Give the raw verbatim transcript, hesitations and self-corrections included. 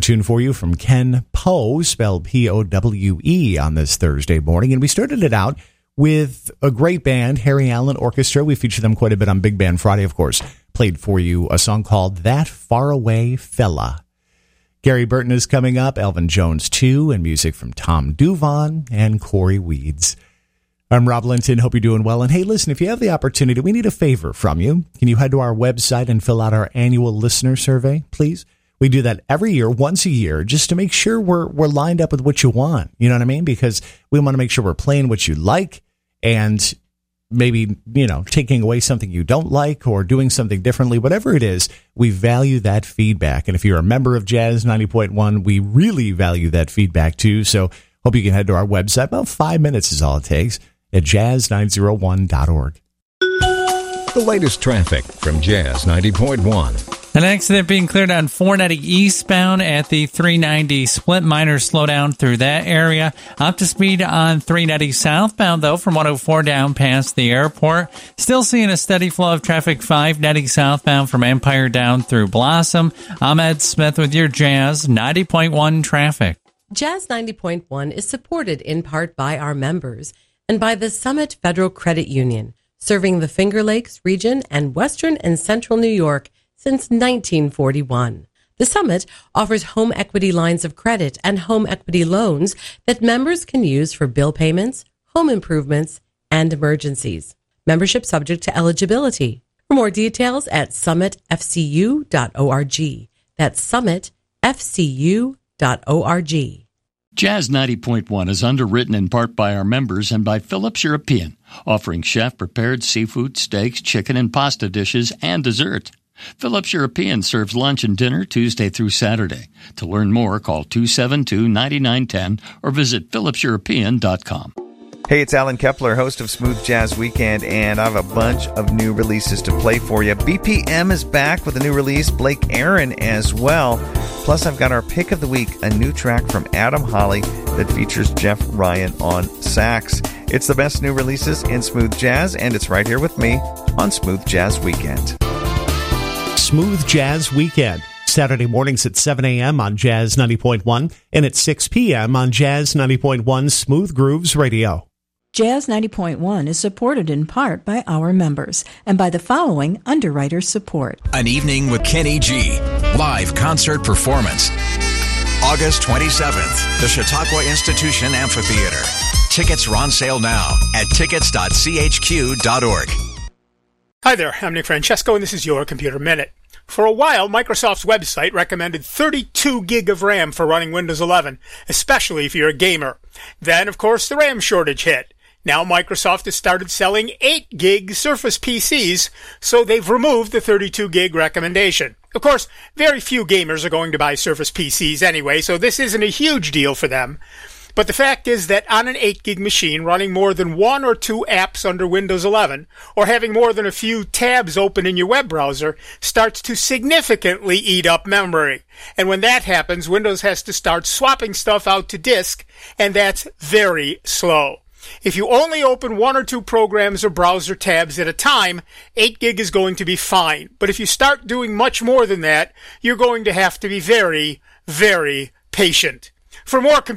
tune for you from Ken Powe, spelled P O W E, on this Thursday morning. And we started it out with a great band, Harry Allen Orchestra. We feature them quite a bit on Big Band Friday, of course. Played for you a song called That Faraway Fella. Gary Burton is coming up, Elvin Jones too, and music from Tom Duvon and Corey Weeds. I'm Rob Linton. Hope you're doing well. And hey, listen, if you have the opportunity, we need a favor from you. Can you head to our website and fill out our annual listener survey, please? We do that every year, once a year, just to make sure we're we're lined up with what you want. You know what I mean? Because we want to make sure we're playing what you like and maybe, you know, taking away something you don't like or doing something differently. Whatever it is, we value that feedback. And if you're a member of Jazz ninety point one, we really value that feedback too. So hope you can head to our website. About five minutes is all it takes at jazz nine oh one dot org. The latest traffic from Jazz ninety point one. An accident being cleared on four ninety eastbound at the three ninety split. Minor slowdown through that area. Up to speed on three ninety southbound, though, from one oh four down past the airport. Still seeing a steady flow of traffic five ninety southbound from Empire down through Blossom. I'm Ed Smith with your Jazz ninety point one traffic. Jazz ninety point one is supported in part by our members and by the Summit Federal Credit Union, serving the Finger Lakes region and western and central New York since nineteen forty-one. The Summit offers home equity lines of credit and home equity loans that members can use for bill payments, home improvements, and emergencies. Membership subject to eligibility. For more details at summit f c u dot org. That's summit f c u dot org. Jazz ninety point one is underwritten in part by our members and by Phillips European, offering chef-prepared seafood, steaks, chicken, and pasta dishes, and dessert. Phillips European serves lunch and dinner Tuesday through Saturday. To learn more, call two seven two, nine nine one zero or visit phillips european dot com. Hey, it's Alan Kepler, host of Smooth Jazz Weekend, and I have a bunch of new releases to play for you. B P M is back with a new release, Blake Aaron as well. Plus, I've got our pick of the week, a new track from Adam Holly that features Jeff Ryan on sax. It's the best new releases in smooth jazz, and it's right here with me on Smooth Jazz Weekend. Smooth Jazz Weekend, Saturday mornings at seven a.m. on Jazz ninety point one and at six p.m. on Jazz ninety point one Smooth Grooves Radio. Jazz ninety point one is supported in part by our members and by the following underwriter support. An Evening with Kenny G. Live concert performance. August twenty-seventh, the Chautauqua Institution Amphitheater. Tickets are on sale now at tickets dot c h q dot org. Hi there, I'm Nick Francesco, and this is your Computer Minute. For a while, Microsoft's website recommended thirty-two gig of RAM for running Windows eleven, especially if you're a gamer. Then, of course, the RAM shortage hit. Now Microsoft has started selling eight gig Surface P Cs, so they've removed the thirty-two gig recommendation. Of course, very few gamers are going to buy Surface P Cs anyway, so this isn't a huge deal for them. But the fact is that on an eight gig machine running more than one or two apps under Windows eleven, or having more than a few tabs open in your web browser, starts to significantly eat up memory. And when that happens, Windows has to start swapping stuff out to disk, and that's very slow. If you only open one or two programs or browser tabs at a time, eight gig is going to be fine. But if you start doing much more than that, you're going to have to be very, very patient. For more